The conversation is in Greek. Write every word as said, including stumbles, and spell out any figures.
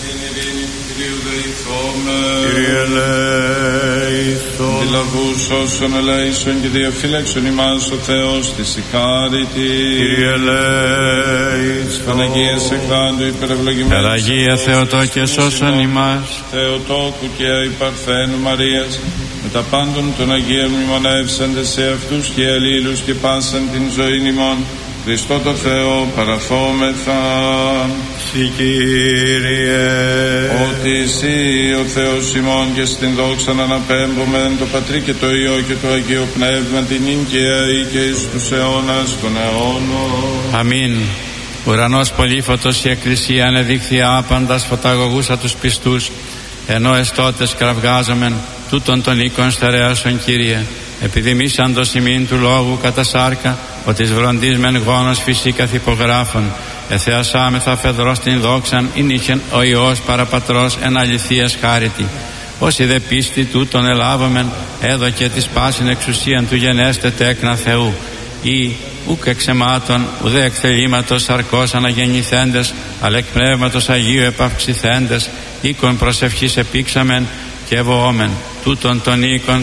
την ειρήνη του Κυρίου δεηθώμε. Κύριε ελέησον. Τη λαβούς όσων ελέησον και διαφύλαξον ημάς ο Θεός της η χάρητη. Κύριε ελέησον. Παναγίας εκδάντου υπερευλογημένης. Περαγία Θεοτό και σώσον ημάς. Θεοτόκου και αϊπαρθένου Μαρίας, με τα πάντων των Αγίων μνημονεύσαντες σε αυτούς και αλλήλους και πάσαν την ζωήν ημών. Χριστό το Θεό παραθόμεθα. Συ Κύριε. Ότι εσύ ο Θεός ημών και στην δόξα να αναπέμπομεν το Πατρί και το Υιό και το Αγίο Πνεύμα την ίν και αεί και εις τους αιώνας των αιώνων. Αμήν. Ουρανός πολύφωτος η Εκκλησία ανεδείχθη άπαντας φωταγωγούσα τους πιστούς, ενώ εστώτες κραυγάζομεν τούτον των οίκων στερέασον Κύριε, επιδημήσαντος ημίν του λόγου κατά σάρκα, ότι βροντής μεν γόνος φυσίκαθ υπογράφων, εθεασάμεθα φεδρός την δόξαν, ειν είχεν ο Υιός παραπατρός εν αληθείας χάρητη. Όσοι δε πίστη τούτον ελάβομεν, έδωκε της πάσιν εξουσίαν του γενέστε τέκνα Θεού, ή ουκ εξαιμάτων, ουδέ εκθελήματος σαρκός αναγεννηθέντες, αλλά εκ πνεύματος Αγίου επαυξηθέντες, οίκον προσευχής επίξαμεν και ευωόμεν, τούτον των οίκων